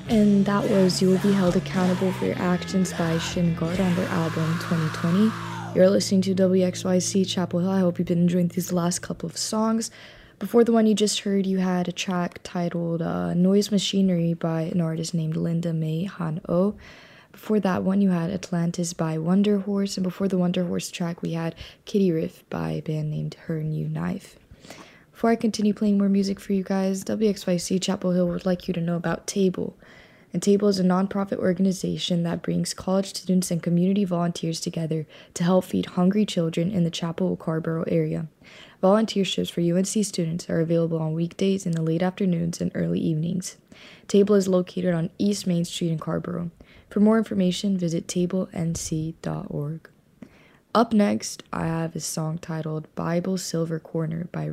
And that was You Will Be Held Accountable for Your Actions by Shin Guard on their album 2020. You're listening to WXYC Chapel Hill. I hope you've been enjoying these last couple of songs. Before the one you just heard, you had a track titled Noise Machinery by an artist named Linda May Han-Oh. Before that one, you had Atlantis by Wonder Horse. And before the Wonder Horse track, we had Kitty Riff by a band named Her New Knife. Before I continue playing more music for you guys, WXYC Chapel Hill would like you to know about Table. And Table is a nonprofit organization that brings college students and community volunteers together to help feed hungry children in the Chapel Scarborough area. Volunteerships for UNC students are available on weekdays in the late afternoons and early evenings. Table is located on East Main Street in Scarborough. For more information, visit tablenc.org. Up next, I have a song titled Bible Silver Corner by